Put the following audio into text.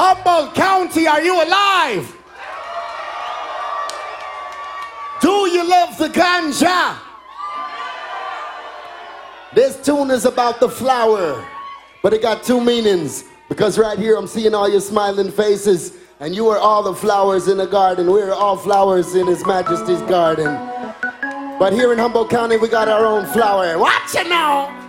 Humboldt County, are you alive? Do you love the ganja? This tune is about the flower, but it got two meanings. Because right here I'm seeing all your smiling faces, and you are all the flowers in the garden. We're all flowers in His Majesty's garden. But here in Humboldt County we got our own flower. Watch it now!